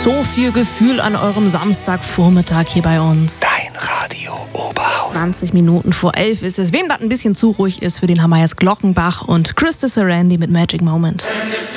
So viel Gefühl an eurem Samstagvormittag hier bei uns. Dein Radio Oberhausen. 20 Minuten vor 11 ist es. Wem das ein bisschen zu ruhig ist, für den haben wir jetzt Glockenbach und Christa Sarandi mit Magic Moment.